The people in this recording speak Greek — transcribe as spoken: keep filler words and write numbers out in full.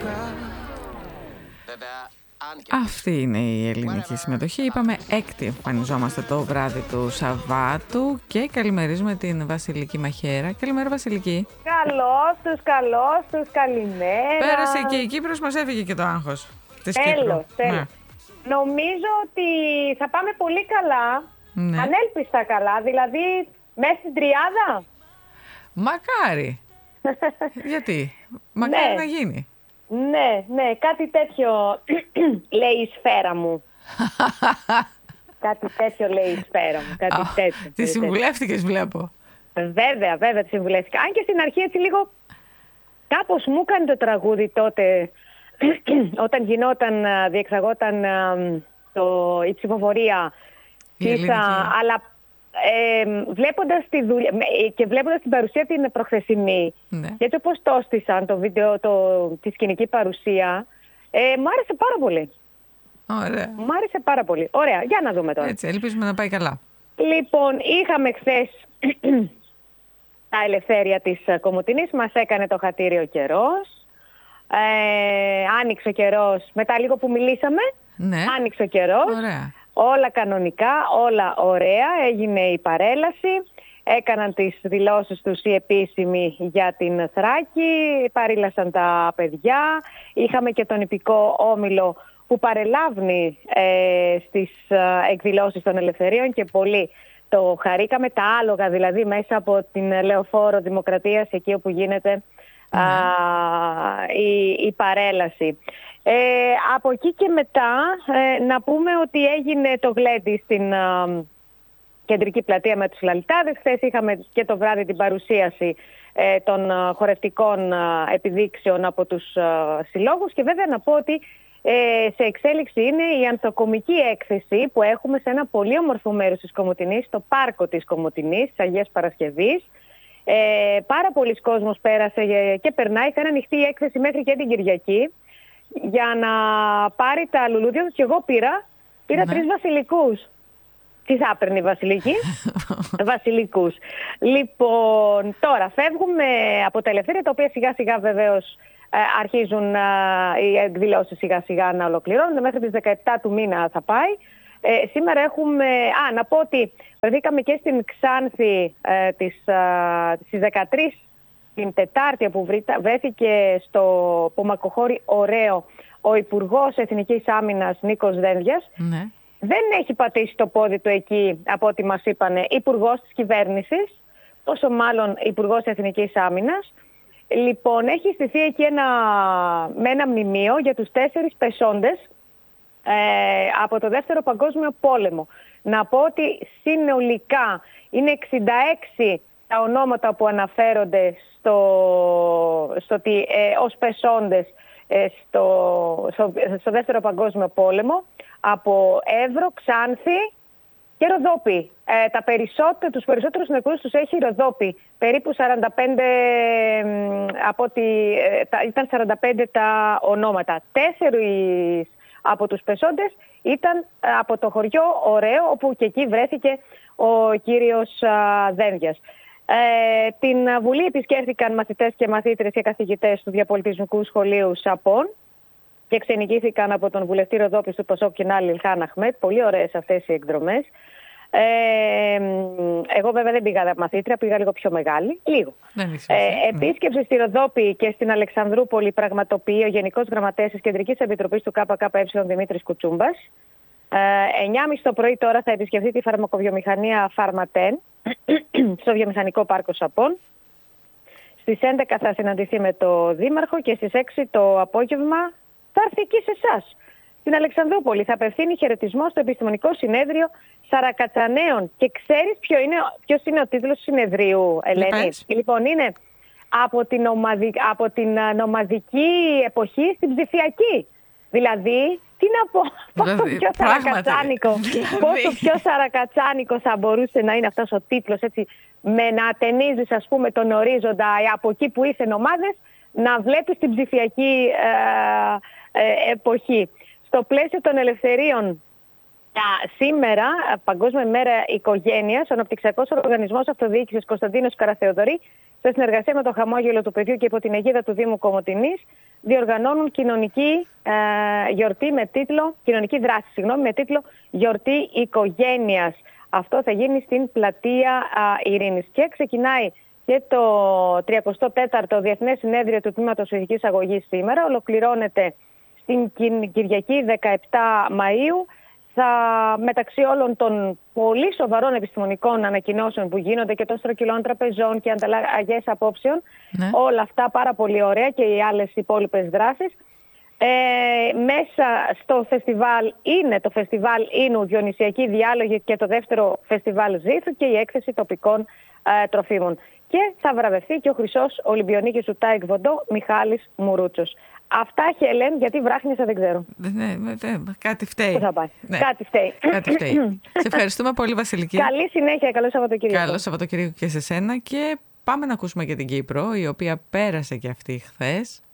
Αυτή είναι η ελληνική συμμετοχή. Είπαμε έκτη εμφανιζόμαστε το βράδυ του Σαββάτου και καλημερίζουμε την Βασιλική Μαχαίρα. Καλημέρα Βασιλική. Καλώς τους, καλώς τους, καλημέρα. Πέρασε και η Κύπρος, μας έφυγε και το άγχος της τέλος, Κύπρου. τέλος. Ναι. Νομίζω ότι θα πάμε πολύ καλά, Ναι. ανέλπιστα καλά, δηλαδή μέσα στην τριάδα. Μακάρι. Γιατί, μακάρι Ναι. να γίνει. Ναι, ναι, κάτι τέτοιο λέει η σφαίρα μου. Κάτι τέτοιο λέει η σφαίρα μου, κάτι Α, τέτοιο. Τη συμβουλεύτηκες βλέπω. Βέβαια, βέβαια τη συμβουλεύτηκα. Αν και στην αρχή έτσι λίγο κάπως μου έκανε το τραγούδι τότε όταν γινόταν, διεξαγόταν το, η ψηφοφορία Η τίσα, αλλά ε, βλέποντας τη δουλειά και βλέποντας την παρουσία την προχθεσινή, Ναι. και έτσι όπως το στήσαν το βίντεο, το, τη σκηνική παρουσία, ε, μου άρεσε πάρα πολύ. Ωραία. Μου άρεσε πάρα πολύ. Ωραία, για να δούμε τώρα. Έτσι, ελπίζουμε να πάει καλά. Λοιπόν, είχαμε χθες τα ελευθέρια της Κομοτηνής, μας έκανε το χατήριο καιρός. Ε, άνοιξε ο καιρός, μετά λίγο που μιλήσαμε, Ναι. άνοιξε ο καιρός. Ωραία. Όλα κανονικά, όλα ωραία, έγινε η παρέλαση, έκαναν τις δηλώσεις τους οι επίσημοι για την Θράκη, παρήλασαν τα παιδιά, είχαμε και τον υπηκό όμιλο που παρελάβνει ε, στις ε, εκδηλώσεις των ελευθερίων και πολύ το χαρήκαμε, τα άλογα δηλαδή μέσα από την Λεωφόρο Δημοκρατίας, εκεί όπου γίνεται Ναι. α, η, η παρέλαση. Ε, από εκεί και μετά ε, να πούμε ότι έγινε το γλέντι στην α, κεντρική πλατεία με τους λαλιτάδες. Χθες είχαμε και το βράδυ την παρουσίαση ε, των α, χορευτικών α, επιδείξεων από τους α, συλλόγους και βέβαια να πω ότι ε, σε εξέλιξη είναι η ανθοκομική έκθεση που έχουμε σε ένα πολύ όμορφο μέρος της Κομοτηνής, στο πάρκο της Κομοτηνής, της Αγίας Παρασκευής. Ε, πάρα πολλοί κόσμος πέρασε και περνάει, θα είναι ανοιχτή η έκθεση μέχρι και την Κυριακή για να πάρει τα λουλούδια του. Και εγώ πήρα, πήρα Ναι. τρεις βασιλικούς. Τι θα έπαιρνε η Βασιλική? Βασιλικούς. Λοιπόν, τώρα φεύγουμε από τα ελευθερία, τα οποία σιγά σιγά βεβαίως ε, αρχίζουν ε, οι εκδηλώσεις σιγά σιγά να ολοκληρώνονται. Μέχρι τις δεκαεπτά του μήνα θα πάει. Ε, σήμερα έχουμε... Α, να πω ότι βρεθήκαμε και στην Ξάνθη ε, της, ε, στις δεκατρείς την Τετάρτη, που βρέθηκε στο Πομακοχώρι Ωραίο ο Υπουργός Εθνικής Άμυνας Νίκος Δένδιας. Ναι. Δεν έχει πατήσει το πόδι του εκεί, από ό,τι μας είπανε, υπουργός της κυβέρνησης, όσο μάλλον υπουργός Εθνικής Άμυνας. Λοιπόν, έχει στηθεί εκεί ένα, με ένα μνημείο για τους τέσσερις πεσόντες ε, από το Δεύτερο Παγκόσμιο Πόλεμο. Να πω ότι συνολικά είναι εξήντα έξι τα ονόματα που αναφέρονται στο, στο ότι, ε, ως πεσόντες ε, στο, στο, στο Δεύτερο Παγκόσμιο Πόλεμο, από Εύρο, Ξάνθη και Ροδόπη. Ε, τα περισσότερο, τους περισσότερους νεκρούς τους έχει η Ροδόπη. Περίπου σαράντα πέντε, από ότι, ε, τα, ήταν σαράντα πέντε τα ονόματα. Τέσσερις από τους πεσόντες ήταν από το χωριό Ωραίο, όπου και εκεί βρέθηκε ο κύριος α, Δένδιας. Ε, την Βουλή επισκέφθηκαν μαθητές και μαθήτρες και καθηγητές του Διαπολιτισμικού Σχολείου Σαπών και ξενικήθηκαν από τον βουλευτή Ροδόπης του Πασόκ Κινάλη Ηλχάν Αχμέτ. Πολύ ωραίες αυτές οι εκδρομές. Ε, εγώ βέβαια δεν πήγα μαθήτρια, πήγα λίγο πιο μεγάλη. Λίγο. Ε, επίσκεψη στη Ροδόπη και στην Αλεξανδρούπολη πραγματοποιεί ο Γενικός Γραμματέας της Κεντρικής Επιτροπής του ΚΚΕ Δημήτρης Κουτσούμπας. Ε, εννιά και μισή το πρωί τώρα θα επισκεφτεί τη φαρμακοβιομηχανία Φαρματέν στο Βιομηχανικό Πάρκο Σαπών. Στις έντεκα θα συναντηθεί με το Δήμαρχο και στις έξι το απόγευμα θα έρθει εκεί σε εσάς, στην Αλεξανδρούπολη. Θα απευθύνει χαιρετισμό στο Επιστημονικό Συνέδριο Σαρακατσανέων. Και ξέρεις ποιο είναι, ποιος είναι ο τίτλος του συνεδρίου, Ελένη? Λοιπόν, είναι από την, ομαδι... από την νομαδική εποχή στην ψηφιακή. Δηλαδή, τι να πω, πόσο δηλαδή, πιο σαρακατσάνικο, πόσο πιο σαρακατσάνικο θα μπορούσε να είναι αυτός ο τίτλος, έτσι, με να ατενίζεις, ας πούμε, τον ορίζοντα από εκεί που ήρθαν ομάδες, να βλέπεις την ψηφιακή ε, ε, εποχή. Στο πλαίσιο των ελευθερίων, σήμερα, Παγκόσμια ημέρα Οικογένειας, ο Αναπτυξιακός Οργανισμός Αυτοδιοίκησης Κωνσταντίνος Καραθεοδωρή, σε συνεργασία με το Χαμόγελο του Παιδιού και υπό την αιγίδα του Δήμου Κομοτηνής, διοργανώνουν κοινωνική ε, γιορτή με τίτλο, κοινωνική δράση, συγγνώμη, με τίτλο «Γιορτή Οικογένειας». Αυτό θα γίνει στην πλατεία α, Ειρήνης. Και ξεκινάει και το τριακοστό τέταρτο Διεθνές Συνέδριο του Τμήματος Φυσικής Αγωγής σήμερα. Ολοκληρώνεται στην Κυριακή δεκαεπτά Μαΐου. Θα, μεταξύ όλων των πολύ σοβαρών επιστημονικών ανακοινώσεων που γίνονται και των στρογγυλών τραπεζών και ανταλλαγές απόψεων, ναι. όλα αυτά πάρα πολύ ωραία και οι άλλες υπόλοιπες δράσεις. Ε, μέσα στο φεστιβάλ είναι το φεστιβάλ Ίνου Διονυσιακή Διάλογη και το δεύτερο φεστιβάλ Ζήθου και η έκθεση τοπικών ε, τροφίμων. Και θα βραβευτεί και ο χρυσός Ολυμπιονίκης του Τάικ Βοντό Μιχάλης Μουρούτσος. Αυτά, Χέλεν, γιατί βράχνιασα δεν ξέρω. Ναι, ναι, ναι, κάτι φταίει. Πού θα πάει. Ναι. Κάτι φταίει. Κάτι φταίει. Σε ευχαριστούμε πολύ, Βασιλική. Καλή συνέχεια, καλό Σαββατοκύριακο. Καλό Σαββατοκύριακο και σε σένα. Και πάμε να ακούσουμε και την Κύπρο, η οποία πέρασε και αυτή χθες.